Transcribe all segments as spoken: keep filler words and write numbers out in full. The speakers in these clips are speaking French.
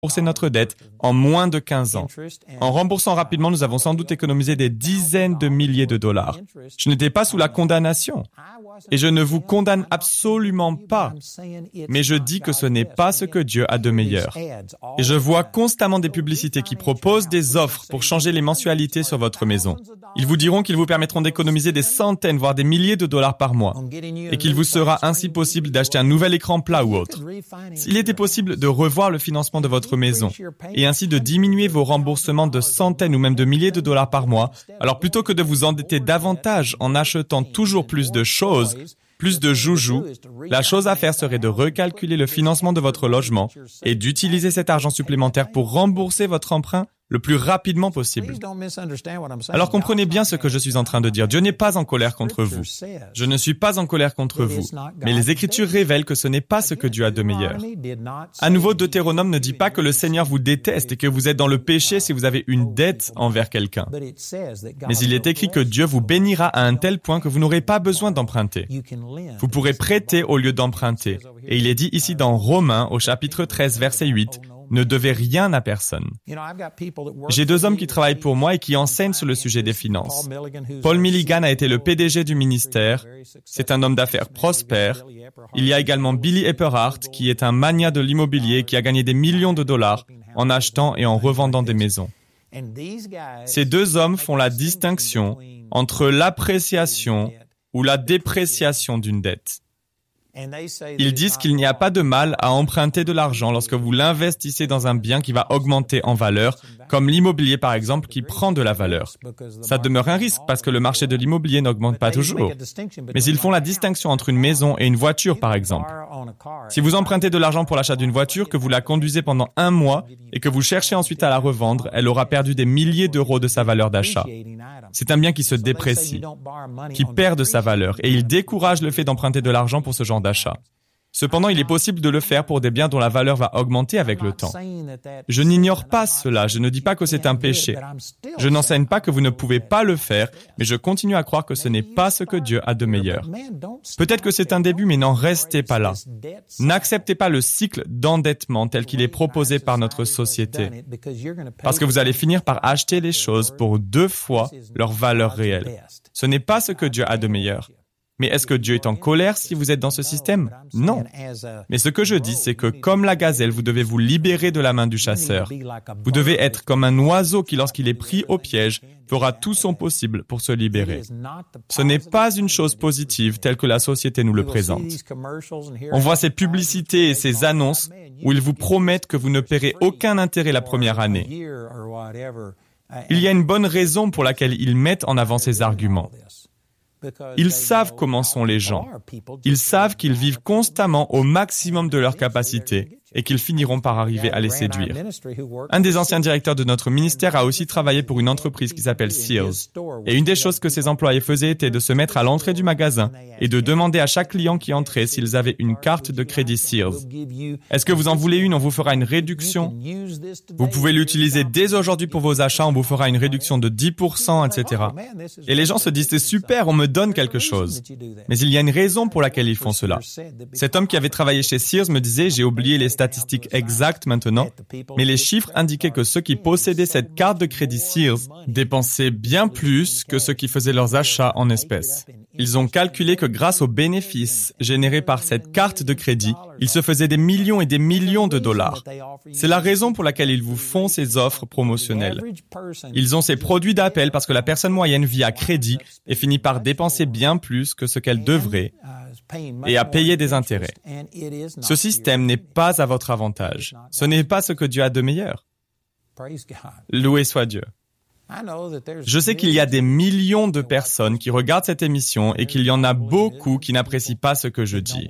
rembourser notre dette en moins de quinze ans. En remboursant rapidement, nous avons sans doute économisé des dizaines de milliers de dollars. Je n'étais pas sous la condamnation. Et je ne vous condamne absolument pas. Mais je dis que ce n'est pas ce que Dieu a de meilleur. Et je vois constamment des publicités qui proposent des offres pour changer les mensualités sur votre maison. Ils vous diront qu'ils vous permettront d'économiser des centaines, voire des milliers de dollars par mois. Et qu'il vous sera ainsi possible d'acheter un nouvel écran plat ou autre. S'il était possible de revoir le financement de votre maison et ainsi de diminuer vos remboursements de centaines ou même de milliers de dollars par mois, alors plutôt que de vous endetter davantage en achetant toujours plus de choses, plus de joujoux, la chose à faire serait de recalculer le financement de votre logement et d'utiliser cet argent supplémentaire pour rembourser votre emprunt le plus rapidement possible. Alors comprenez bien ce que je suis en train de dire. Dieu n'est pas en colère contre vous. Je ne suis pas en colère contre vous. Mais les Écritures révèlent que ce n'est pas ce que Dieu a de meilleur. À nouveau, Deutéronome ne dit pas que le Seigneur vous déteste et que vous êtes dans le péché si vous avez une dette envers quelqu'un. Mais il est écrit que Dieu vous bénira à un tel point que vous n'aurez pas besoin d'emprunter. Vous pourrez prêter au lieu d'emprunter. Et il est dit ici dans Romains, au chapitre treize, verset huit, ne devez rien à personne. J'ai deux hommes qui travaillent pour moi et qui enseignent sur le sujet des finances. Paul Milligan a été le P D G du ministère. C'est un homme d'affaires prospère. Il y a également Billy Epperhart, qui est un magnat de l'immobilier et qui a gagné des millions de dollars en achetant et en revendant des maisons. Ces deux hommes font la distinction entre l'appréciation ou la dépréciation d'une dette. Ils disent qu'il n'y a pas de mal à emprunter de l'argent lorsque vous l'investissez dans un bien qui va augmenter en valeur, comme l'immobilier par exemple qui prend de la valeur. Ça demeure un risque parce que le marché de l'immobilier n'augmente pas toujours. Mais ils font la distinction entre une maison et une voiture par exemple. Si vous empruntez de l'argent pour l'achat d'une voiture, que vous la conduisez pendant un mois et que vous cherchez ensuite à la revendre, elle aura perdu des milliers d'euros de sa valeur d'achat. C'est un bien qui se déprécie, qui perd de sa valeur et il décourage le fait d'emprunter de l'argent pour ce genre d'achat. Cependant, il est possible de le faire pour des biens dont la valeur va augmenter avec le temps. Je n'ignore pas cela, je ne dis pas que c'est un péché. Je n'enseigne pas que vous ne pouvez pas le faire, mais je continue à croire que ce n'est pas ce que Dieu a de meilleur. Peut-être que c'est un début, mais n'en restez pas là. N'acceptez pas le cycle d'endettement tel qu'il est proposé par notre société, parce que vous allez finir par acheter les choses pour deux fois leur valeur réelle. Ce n'est pas ce que Dieu a de meilleur. Mais est-ce que Dieu est en colère si vous êtes dans ce système? Non. Mais ce que je dis, c'est que comme la gazelle, vous devez vous libérer de la main du chasseur. Vous devez être comme un oiseau qui, lorsqu'il est pris au piège, fera tout son possible pour se libérer. Ce n'est pas une chose positive telle que la société nous le présente. On voit ces publicités et ces annonces où ils vous promettent que vous ne paierez aucun intérêt la première année. Il y a une bonne raison pour laquelle ils mettent en avant ces arguments. Ils savent comment sont les gens. Ils savent qu'ils vivent constamment au maximum de leur capacité et qu'ils finiront par arriver à les séduire. Un des anciens directeurs de notre ministère a aussi travaillé pour une entreprise qui s'appelle Sears. Et une des choses que ses employés faisaient était de se mettre à l'entrée du magasin et de demander à chaque client qui entrait s'ils avaient une carte de crédit Sears. Est-ce que vous en voulez une? On vous fera une réduction. Vous pouvez l'utiliser dès aujourd'hui pour vos achats, on vous fera une réduction de dix pour cent, et cetera. Et les gens se disent, c'est super, on me donne quelque chose. Mais il y a une raison pour laquelle ils font cela. Cet homme qui avait travaillé chez Sears me disait, j'ai oublié les statistiques exactes maintenant, mais les chiffres indiquaient que ceux qui possédaient cette carte de crédit Sears dépensaient bien plus que ceux qui faisaient leurs achats en espèces. Ils ont calculé que grâce aux bénéfices générés par cette carte de crédit, ils se faisaient des millions et des millions de dollars. C'est la raison pour laquelle ils vous font ces offres promotionnelles. Ils ont ces produits d'appel parce que la personne moyenne vit à crédit et finit par dépenser bien plus que ce qu'elle devrait et à payer des intérêts. Ce système n'est pas à votre avantage. Ce n'est pas ce que Dieu a de meilleur. Loué soit Dieu. Je sais qu'il y a des millions de personnes qui regardent cette émission et qu'il y en a beaucoup qui n'apprécient pas ce que je dis.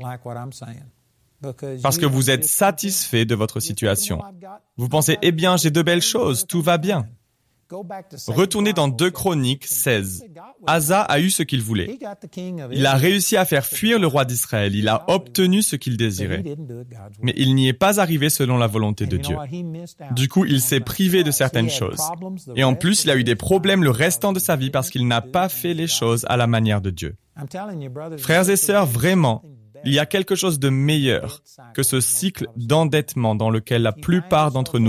Parce que vous êtes satisfait de votre situation. Vous pensez, eh bien, j'ai de belles choses, tout va bien. Retournez dans deux Chroniques seize. Asa a eu ce qu'il voulait. Il a réussi à faire fuir le roi d'Israël. Il a obtenu ce qu'il désirait. Mais il n'y est pas arrivé selon la volonté de Dieu. Du coup, il s'est privé de certaines choses. Et en plus, il a eu des problèmes le restant de sa vie parce qu'il n'a pas fait les choses à la manière de Dieu. Frères et sœurs, vraiment, il y a quelque chose de meilleur que ce cycle d'endettement dans lequel la plupart d'entre nous